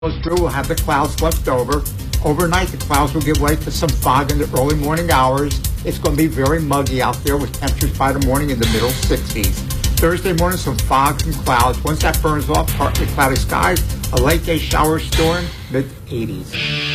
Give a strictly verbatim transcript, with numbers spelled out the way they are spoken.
goes through, we'll have the clouds left over. Overnight, the clouds will give way to some fog in the early morning hours. It's going to be very muggy out there with temperatures by the morning in the middle sixties. Thursday morning, some fog and clouds. Once that burns off, partly cloudy skies, a late day shower storm, mid eighties.